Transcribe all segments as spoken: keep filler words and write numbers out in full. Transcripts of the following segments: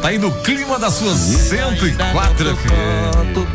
Tá aí no clima da sua cento e quatro F M.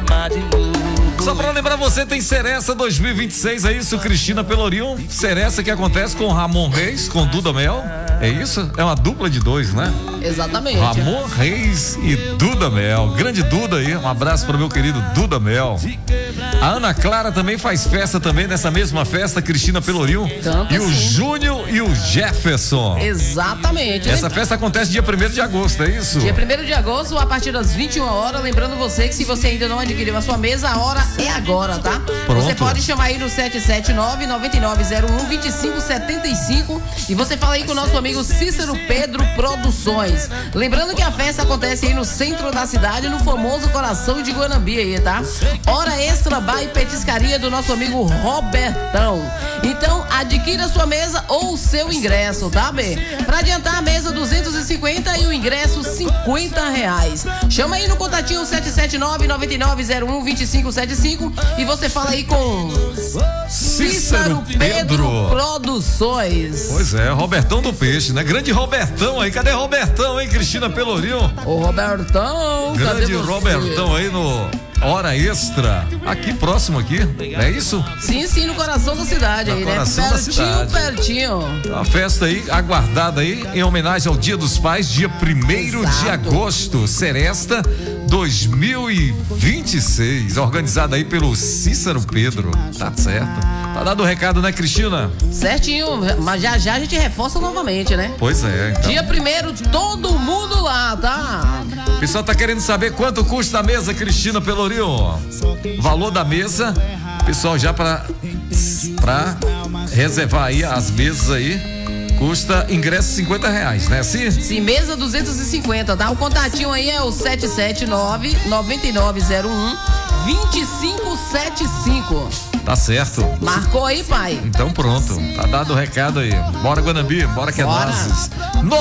Só pra lembrar você, tem Seresta dois mil e vinte e seis, é isso, Cristina Pelourinho? Seresta que acontece com Ramon Reis, com Duda Mel, é isso? É uma dupla de dois, né? Exatamente. Ramon Reis e Duda Mel. Grande Duda aí, um abraço pro meu querido Duda Mel. A Ana Clara também faz festa também, nessa mesma festa, Cristina Pelourinho. Tanto e o assim. Júnior e o Jefferson. Exatamente. Essa festa acontece dia primeiro de agosto, é isso? Dia primeiro de agosto, a partir das vinte e uma horas. Lembrando você que se você ainda não adquiriu a sua mesa, a hora é agora, tá? Pronto. Você pode chamar aí no sete sete nove, nove nove zero um, dois cinco sete cinco e você fala aí com o nosso amigo Cícero Pedro Produções. Lembrando que a festa acontece aí no centro da cidade, no famoso coração de Guanambi aí, tá? Hora extra bar e petiscaria do nosso amigo Robertão. Então, adquira sua mesa ou o seu ingresso, tá, B? Pra adiantar a mesa duzentos e cinquenta e o ingresso cinquenta reais. Chama aí no contatinho sete sete nove, nove nove zero um, dois cinco sete cinco e você fala aí com Cícero Pedro Produções. Pois é, Robertão do Peixe, né? Grande Robertão aí, cadê Robertão, hein, Cristina Pelourinho? Ô Robertão, cadê Grande você? Robertão aí no Hora Extra, aqui próximo aqui, é isso? Sim, sim, no coração da cidade No aí, né? coração da Pertinho, cidade. pertinho. Uma festa aí, aguardada aí, em homenagem ao Dia dos Pais, dia primeiro de Exato. agosto, Seresta dois mil e vinte e seis, organizada aí pelo Cícero Pedro, tá certo? Tá dado o recado, né, Cristina? Certinho, mas já já a gente reforça novamente, né? Pois é, então. Dia primeiro, todo mundo lá, tá? O pessoal tá querendo saber quanto custa a mesa, Cristina Pelourinho. Valor da mesa, pessoal, já pra, pra reservar aí as mesas aí, custa ingresso cinquenta reais, né? Assim? Sim, mesa duzentos e cinquenta, tá? O contatinho aí é o sete sete nove, nove nove zero um, dois cinco sete cinco. Tá certo. Marcou aí, pai? Então pronto, tá dado o recado aí. Bora, Guanambi, bora que é Bora. nós.